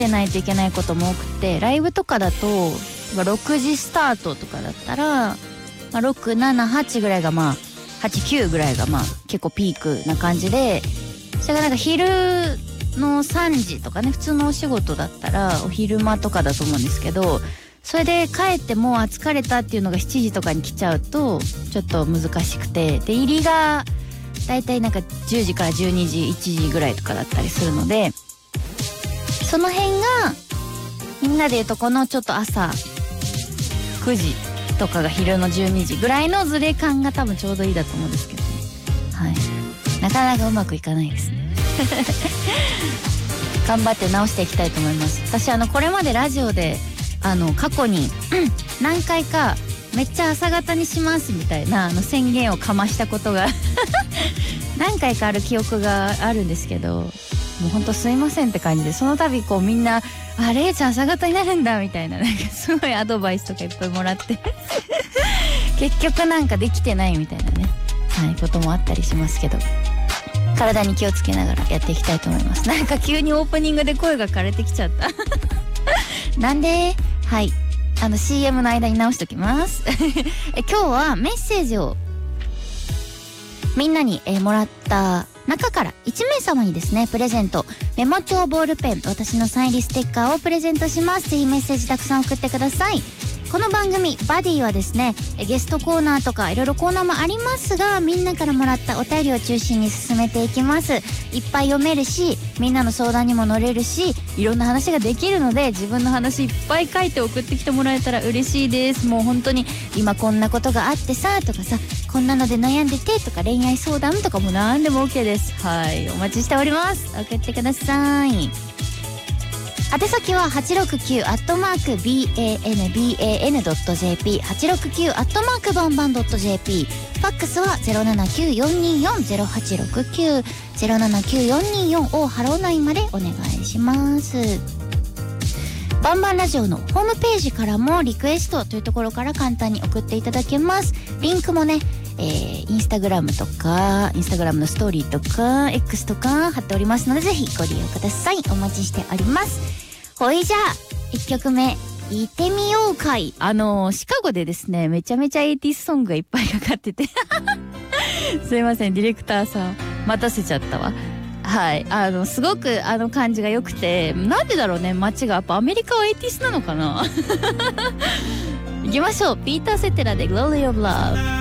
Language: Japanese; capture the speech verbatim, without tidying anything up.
てないといけないことも多くて、ライブとかだとろくじスタートとかだったら、まあ、ろく、なな、はちぐらいがまあはち、きゅうぐらいがまあ結構ピークな感じで、それがなんか昼のさんじとかね、普通のお仕事だったらお昼間とかだと思うんですけど、それで帰ってもう疲れたっていうのがしちじとかに来ちゃうとちょっと難しくて、で入りがだいたいなんかじゅうじからじゅうにじ、いちじぐらいとかだったりするので、その辺がみんなでいうとこのちょっと朝くじとかが昼のじゅうにじぐらいのズレ感が多分ちょうどいいだと思うんですけどね。はい、なかなかうまくいかないですね頑張って直していきたいと思います。私あのこれまでラジオであの過去に何回かめっちゃ朝方にしますみたいなあの宣言をかましたことが何回かある記憶があるんですけど、もうほんとすいませんって感じで、その度こうみんなあれいちゃん朝方になるんだみたいな、なんかすごいアドバイスとかいっぱいもらって結局なんかできてないみたいなね、はい、こともあったりしますけど、体に気をつけながらやっていきたいと思います。なんか急にオープニングで声が枯れてきちゃったなんで、はい、あの シーエム の間に直しときますえ今日はメッセージをみんなに、えー、もらった中からいちめい様にですね、プレゼント、メモ帳ボールペン、私のサイン入りステッカーをプレゼントします。ぜひメッセージたくさん送ってください。この番組バディはですね、ゲストコーナーとかいろいろコーナーもありますが、みんなからもらったお便りを中心に進めていきます。いっぱい読めるし、みんなの相談にも乗れるし、いろんな話ができるので、自分の話いっぱい書いて送ってきてもらえたら嬉しいです。もう本当に今こんなことがあってさとかさ、こんなので悩んでてとか、恋愛相談とかも何でも OK です。はい、お待ちしております。送ってください。宛先は はちろくきゅう アットマーク ビーエーエヌビーエーエヌ ドット ジェーピー はちろくきゅう アットマークバンバン ドット ジェーピー、 ファックスは ゼロななきゅうよんにーよん ゼロはちろくきゅう ゼロななきゅうよんにーよん をハローナインまでお願いします。バンバンラジオのホームページからもリクエストというところから簡単に送っていただけます。リンクもね、えー、インスタグラムとかインスタグラムのストーリーとか X とか貼っておりますので、ぜひご利用ください。お待ちしております。ほいじゃあいっきょくめ行ってみようかい。あのー、シカゴでですね、めちゃめちゃエイティースソングがいっぱいかかっててすいません、ディレクターさん待たせちゃったわ。はい、あのすごくあの感じが良くて、なんでだろうね、街がやっぱアメリカはエイティースなのかな行きましょう。ピーター・セテラで Glory of Love。